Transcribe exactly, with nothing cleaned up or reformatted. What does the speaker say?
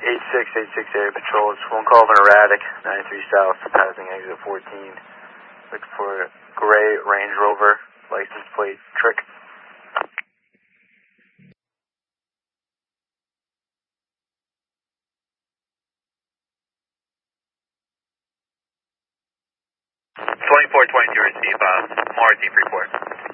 eight six eight six area patrol. It's one call of an erratic, ninety-three south, passing exit fourteen. Looking for a gray Range Rover, license plate trick. twenty-four twenty-two receive, uh, Marty report.